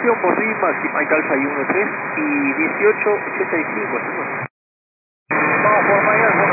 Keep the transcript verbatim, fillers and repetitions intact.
por Lima, Mike Alfa y uno tres y dieciocho ochenta y cinco, señor. Vamos por Miami,